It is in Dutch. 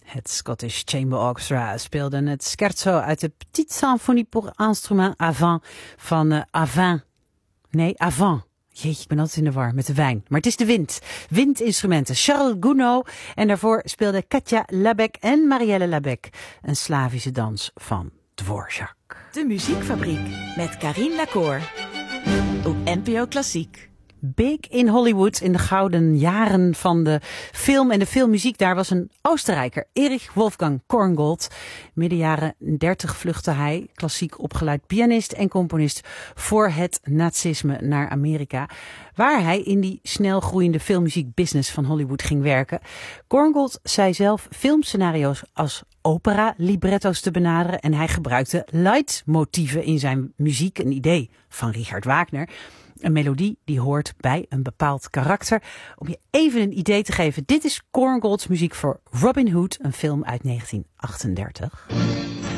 Het Scottish Chamber Orchestra speelde het scherzo uit de Petite Symphonie pour instrument à vin van Avant. Jeetje, ik ben altijd in de war met de wijn. Maar het is de wind. Windinstrumenten. Charles Gounod. En daarvoor speelde Katja Labec en Marielle Labec. Een Slavische dans van Dvorak. De Muziekfabriek met Karine Lacour. Op NPO Klassiek. Big in Hollywood in de gouden jaren van de film en de filmmuziek. Daar was een Oostenrijker, Erich Wolfgang Korngold. Midden jaren 30 vluchtte hij, klassiek opgeleid pianist en componist, voor het nazisme naar Amerika, waar hij in die snel groeiende filmmuziekbusiness van Hollywood ging werken. Korngold zei zelf filmscenario's als opera-libretto's te benaderen en hij gebruikte leidmotieven in zijn muziek, een idee van Richard Wagner. Een melodie die hoort bij een bepaald karakter. Om je even een idee te geven, dit is Korngolds muziek voor Robin Hood, een film uit 1938.